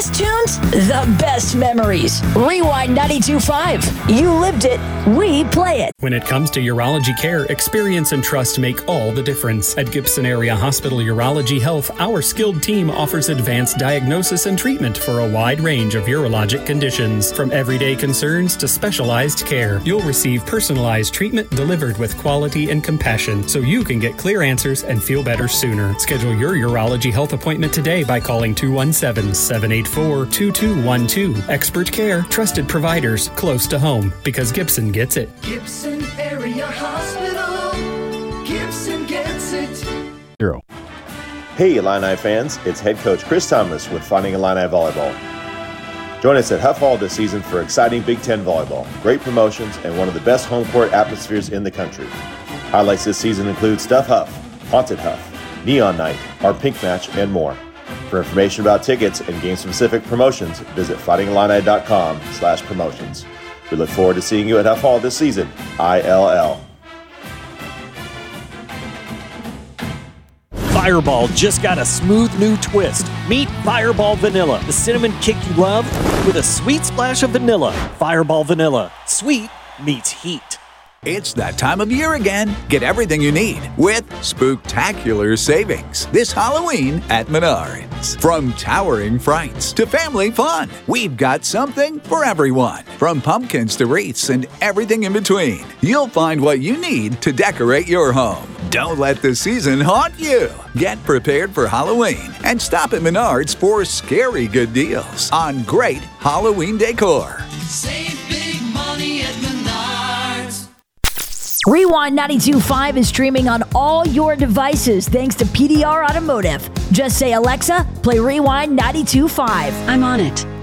best tunes, the best memories. Rewind 92.5. You lived it. We play it. When it comes to urology care, experience and trust make all the difference. At Gibson Area Hospital Urology Health, our skilled team offers advanced diagnosis and treatment for a wide range of urologic conditions. From everyday concerns to specialized care, you'll receive personalized treatment delivered with quality and compassion so you can get clear answers and feel better sooner. Schedule your urology health appointment today by calling 217-784-2212. Expert care, trusted providers, close to home, because Gibson gets it. Gibson Area Hospital. Gibson gets it. Hey Illini fans, it's head coach Chris Thomas with Fighting Illini Volleyball. Join us at Huff Hall this season for exciting Big Ten volleyball, great promotions, and one of the best home court atmospheres in the country. Highlights this season include Stuff Huff, Haunted Huff, Neon Night, our Pink Match, and more. For information about tickets and game-specific promotions, visit fightingillini.com/promotions. We look forward to seeing you at Huff Hall this season. ILL. Fireball just got a smooth new twist. Meet Fireball Vanilla, the cinnamon kick you love with a sweet splash of vanilla. Fireball Vanilla. Sweet meets heat. It's that time of year again. Get everything you need with spooktacular savings this Halloween at Menards. From towering frights to family fun, we've got something for everyone. From pumpkins to wreaths and everything in between, you'll find what you need to decorate your home. Don't let the season haunt you. Get prepared for Halloween and stop at Menards for scary good deals on great Halloween decor. Save big money at Menards. Rewind 92.5 is streaming on all your devices thanks to PDR Automotive. Just say, Alexa, play Rewind 92.5. I'm on it.